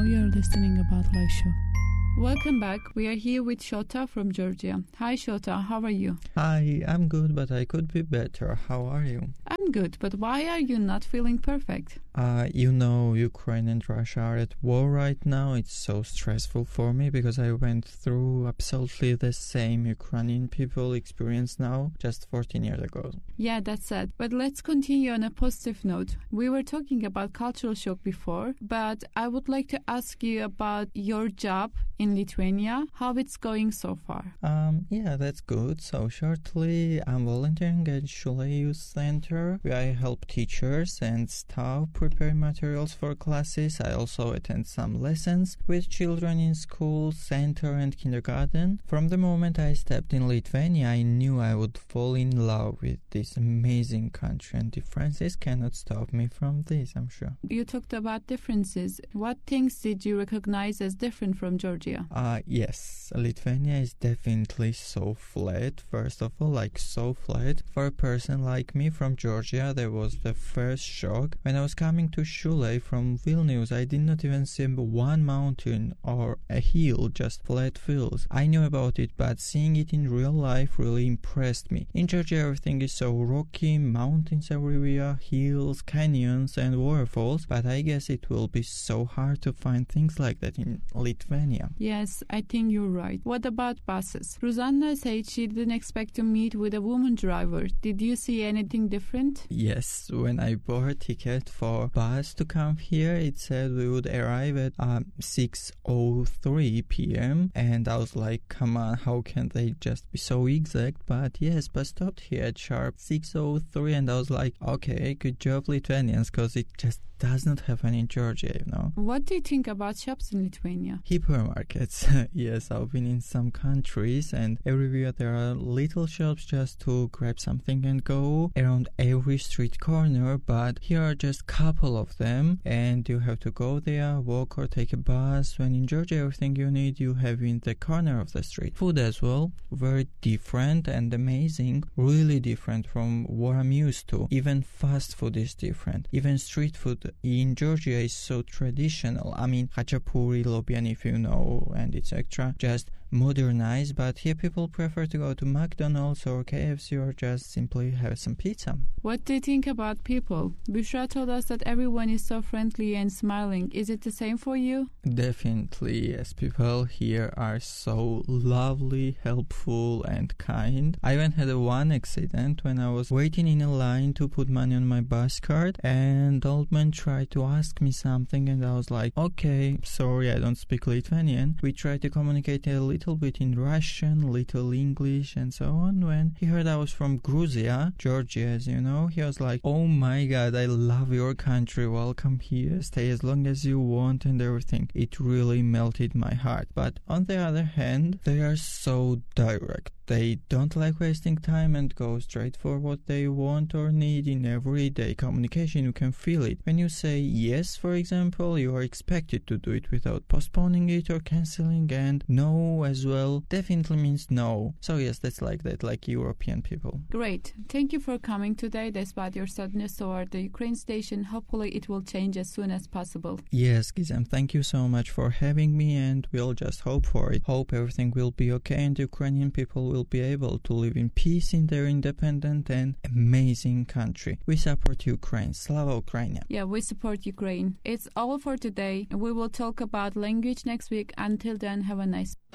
channel. You're listening About Life show. Welcome back. We are here with Shota from Georgia. Hi Shota, how are you? Hi, I'm good, but I could be better. How are you? I'm good, but why are you not feeling perfect? Ukraine and Russia are at war right now. It's so stressful for me because I went through absolutely the same Ukrainian people experience now, just 14 years ago. Yeah, that's sad. But let's continue on a positive note. We were talking about cultural shock before, but I would like to ask you about your job in Lithuania, how it's going so far. Yeah, that's good. So shortly, I'm volunteering at Shule Youth Center, where I help teachers and staff prepare materials for classes. I also attend some lessons with children in school, center and kindergarten. From the moment I stepped in Lithuania, I knew I would fall in love with this amazing country, and differences cannot stop me from this, I'm sure. You talked about differences. What things did you recognize as different from Georgia? Yes, Lithuania is definitely so flat. First of all, so flat. For a person like me from Georgia, there was the first shock. When I was coming to Shule from Vilnius, I did not even see one mountain or a hill, just flat fields. I knew about it, but seeing it in real life really impressed me. In Georgia, everything is so rocky, mountains everywhere, hills, canyons and waterfalls, but I guess it will be so hard to find things like that in Lithuania. Yes, I think you're right. What about buses? Rosanna said she didn't expect to meet with a woman driver. Did you see anything different? Yes, when I bought a ticket for bus to come here, it said we would arrive at 6:03 p.m. and I was like, come on, how can they just be so exact? But yes, bus stopped here at sharp 6:03 and I was like, okay, good job Lithuanians, because it just does not happen in Georgia, What do you think about shops in Lithuania? Hypermarkets. Yes, I've been in some countries and everywhere there are little shops just to grab something and go around every street corner, but here are just couple of them and you have to go there, walk or take a bus, when in Georgia everything you need you have in the corner of the street. Food as well, very different and amazing, really different from what I'm used to. Even fast food is different. Even street food in Georgia is so traditional. I mean, khachapuri, lobian, if you know, and etc. Just modernized, but here people prefer to go to McDonald's or KFC or just simply have some pizza. What do you think about people? Bushra told us that everyone is so friendly and smiling. Is it the same for you? Definitely, yes. People here are so lovely, helpful and kind. I even had one accident when I was waiting in a line to put money on my bus card and the old man tried to ask me something and I was like, okay, sorry, I don't speak Lithuanian. We tried to communicate a little bit in Russian, little English and so on. When he heard I was from Georgia, as you know, he was like, oh my god, I love your country, welcome here, stay as long as you want and everything. It really melted my heart. But on the other hand, they are so direct. They don't like wasting time and go straight for what they want or need in everyday communication. You can feel it. When you say yes, for example, you are expected to do it without postponing it or cancelling, and no as well definitely means no. So yes, that's like that, like European people. Great. Thank you for coming today despite your sadness toward the Ukraine station. Hopefully it will change as soon as possible. Yes, Gizem, thank you so much for having me and we'll just hope for it. Hope everything will be okay and Ukrainian people will be able to live in peace in their independent and amazing country. We support Ukraine. Slava Ukraine. Yeah, we support Ukraine. It's all for today. We will talk about language next week. Until then, have a nice